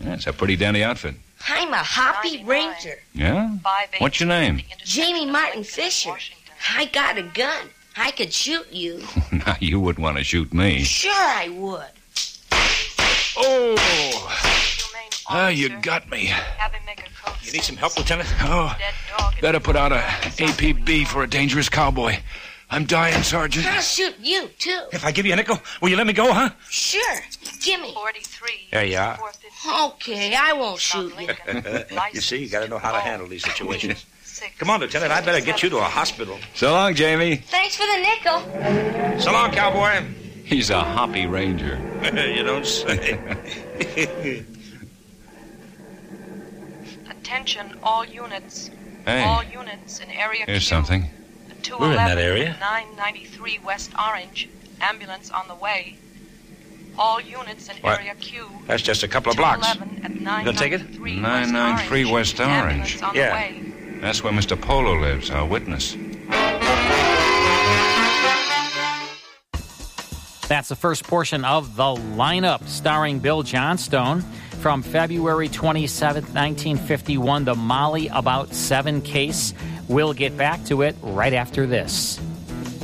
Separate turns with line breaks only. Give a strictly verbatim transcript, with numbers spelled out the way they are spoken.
Yeah, it's a pretty dandy outfit.
I'm a Hoppy Ranger.
Yeah? What's your name?
Jamie Martin Fisher. I got a gun. I could shoot you.
Now, you wouldn't want to shoot me.
Sure I would.
Oh! Ah, you got me.
You need some help, Lieutenant?
Oh, better put out a A P B for a dangerous cowboy. I'm dying, Sergeant.
I'll shoot you, too.
If I give you a nickel, will you let me go, huh?
Sure. Gimme.
There you are.
Okay, I won't shoot you.
You see, you got to know how to handle these situations. Come on, Lieutenant, I better get you to a hospital.
So long, Jamie.
Thanks for the nickel.
So long, cowboy.
He's a Hoppy Ranger.
You don't say.
Attention, all units.
Hey.
All units in area
Here's
Q.
something.
We're in that area.
nine ninety-three West Orange. Ambulance on the way. All units in
What?
area Q.
That's just a couple of blocks.
At
You gonna take it?
nine ninety-three West Orange.
Ambulance on
Yeah.
the way.
That's where Mister Polo lives, our witness.
That's the first portion of The Lineup, starring Bill Johnstone, from February twenty-seventh, nineteen fifty-one, the Molly About Seven case. We'll get back to it right after this.